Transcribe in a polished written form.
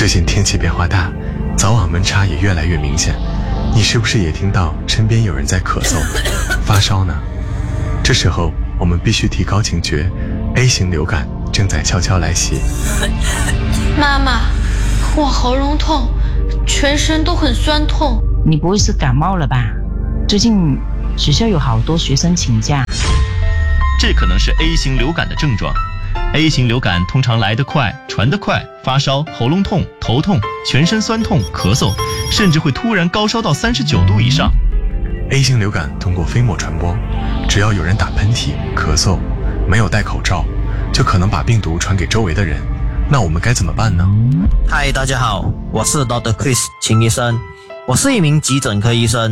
最近天气变化大，早晚温差也越来越明显，你是不是也听到身边有人在咳嗽、发烧呢？这时候我们必须提高警觉， A 型流感正在悄悄来袭。 妈妈，我喉咙痛，全身都很酸痛。 你不会是感冒了吧？最近学校有好多学生请假。 这可能是 A 型流感的症状。A 型流感通常来得快，传得快，发烧、喉咙痛、头痛、全身酸痛、咳嗽，甚至会突然高烧到39度以上。 A 型流感通过飞沫传播，只要有人打喷嚏、咳嗽，没有戴口罩，就可能把病毒传给周围的人。那我们该怎么办呢？ 嗨，大家好，我是 Dr. Chris 秦医生，我是一名急诊科医生。